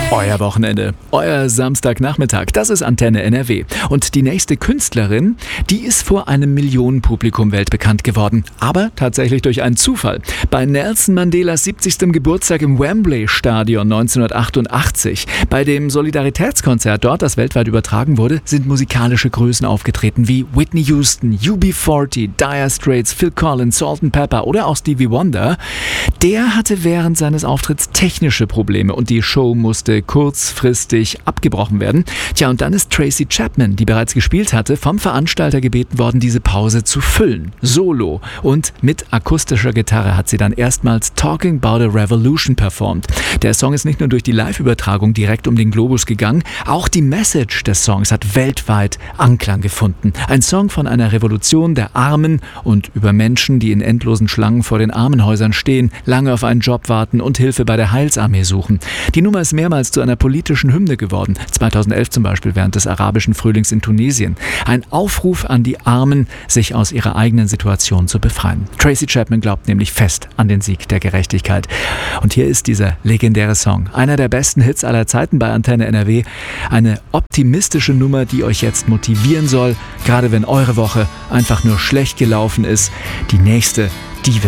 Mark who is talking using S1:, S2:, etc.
S1: Euer Wochenende, euer Samstagnachmittag, das ist Antenne NRW. Und die nächste Künstlerin, die ist vor einem Millionenpublikum weltbekannt geworden. Aber tatsächlich durch einen Zufall. Bei Nelson Mandelas 70. Geburtstag im Wembley-Stadion 1988. Bei dem Solidaritätskonzert dort, das weltweit übertragen wurde, sind musikalische Größen aufgetreten wie Whitney Houston, UB40, Dire Straits, Phil Collins, Salt&Pepper oder auch Stevie Wonder. Der hatte während seines Auftritts technische Probleme und die Show musste kurzfristig abgebrochen werden. Tja, und dann ist Tracy Chapman, die bereits gespielt hatte, vom Veranstalter gebeten worden, diese Pause zu füllen. Solo. Und mit akustischer Gitarre hat sie dann erstmals Talking About a Revolution performt. Der Song ist nicht nur durch die Live-Übertragung direkt um den Globus gegangen, auch die Message des Songs hat weltweit Anklang gefunden. Ein Song von einer Revolution der Armen und über Menschen, die in endlosen Schlangen vor den Armenhäusern stehen, lange auf einen Job warten und Hilfe bei der Heilsarmee suchen. Die Nummer ist mehrmals zu einer politischen Hymne geworden. 2011 zum Beispiel während des arabischen Frühlings in Tunesien. Ein Aufruf an die Armen, sich aus ihrer eigenen Situation zu befreien. Tracy Chapman glaubt nämlich fest an den Sieg der Gerechtigkeit. Und hier ist dieser legendäre Song. Einer der besten Hits aller Zeiten bei Antenne NRW. Eine optimistische Nummer, die euch jetzt motivieren soll, gerade wenn eure Woche einfach nur schlecht gelaufen ist. Die nächste